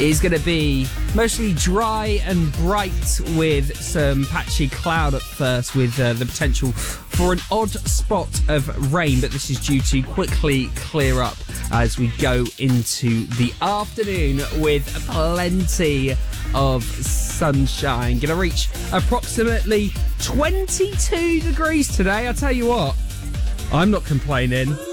is going to be mostly dry and bright with some patchy cloud at first, with the potential for an odd spot of rain, but this is due to quickly clear up as we go into the afternoon with plenty of sunshine. Going to reach approximately 22 degrees today. I tell you what, I'm not complaining.